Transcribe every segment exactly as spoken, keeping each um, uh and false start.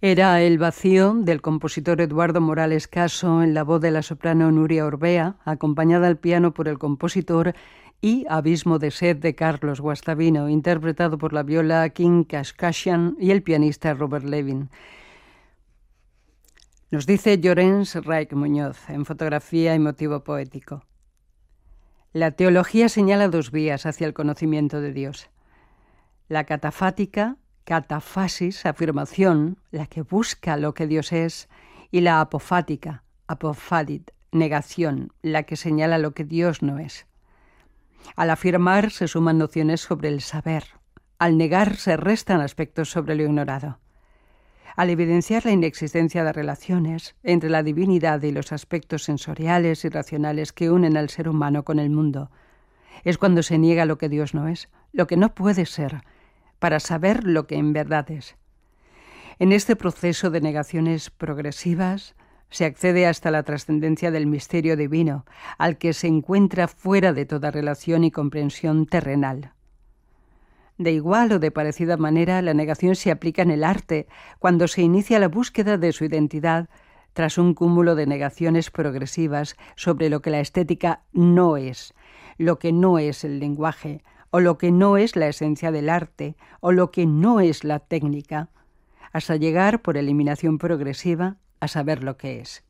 Era El vacío, del compositor Eduardo Morales Caso, en la voz de la soprano Nuria Orbea, acompañada al piano por el compositor, y Abismo de sed, de Carlos Guastavino, interpretado por la viola King Kashkashian y el pianista Robert Levin. Nos dice Llorens Reich Muñoz, en Fotografía y motivo poético. La teología señala dos vías hacia el conocimiento de Dios. La catafática, catafasis, afirmación, la que busca lo que Dios es, y la apofática, apofadit, negación, la que señala lo que Dios no es. Al afirmar se suman nociones sobre el saber, al negar se restan aspectos sobre lo ignorado. Al evidenciar la inexistencia de relaciones entre la divinidad y los aspectos sensoriales y racionales que unen al ser humano con el mundo, es cuando se niega lo que Dios no es, lo que no puede ser, para saber lo que en verdad es. En este proceso de negaciones progresivas se accede hasta la trascendencia del misterio divino, al que se encuentra fuera de toda relación y comprensión terrenal. De igual o de parecida manera, la negación se aplica en el arte, cuando se inicia la búsqueda de su identidad tras un cúmulo de negaciones progresivas sobre lo que la estética no es, lo que no es el lenguaje, o lo que no es la esencia del arte, o lo que no es la técnica, hasta llegar, por eliminación progresiva, a saber lo que es.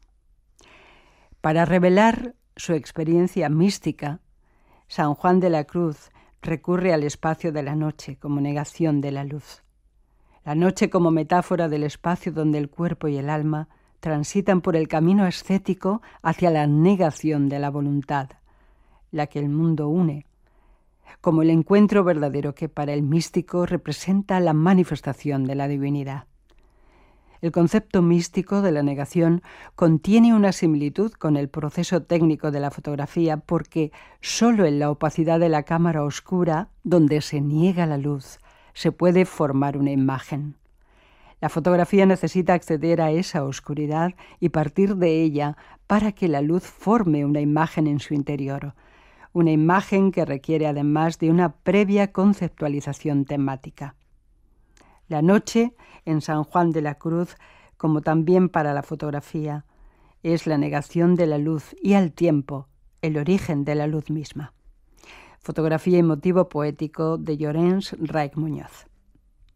Para revelar su experiencia mística, San Juan de la Cruz recurre al espacio de la noche como negación de la luz. La noche como metáfora del espacio donde el cuerpo y el alma transitan por el camino ascético hacia la negación de la voluntad, la que el mundo une, como el encuentro verdadero que para el místico representa la manifestación de la divinidad. El concepto místico de la negación contiene una similitud con el proceso técnico de la fotografía porque solo en la opacidad de la cámara oscura, donde se niega la luz, se puede formar una imagen. La fotografía necesita acceder a esa oscuridad y partir de ella para que la luz forme una imagen en su interior, una imagen que requiere además de una previa conceptualización temática. La noche, en San Juan de la Cruz, como también para la fotografía, es la negación de la luz y al tiempo el origen de la luz misma. Fotografía y motivo poético de Llorens Reich Muñoz.